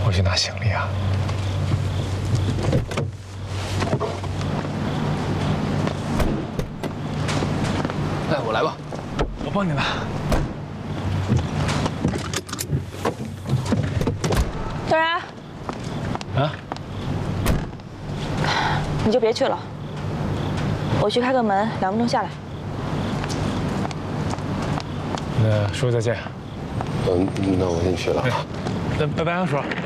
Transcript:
我去拿行李啊。 哎，我来吧， 我帮你拿。 小然， 啊？ 你就别去了，我去开个门，2分钟下来。 那叔再见。 那我先去了。 拜拜啊，叔。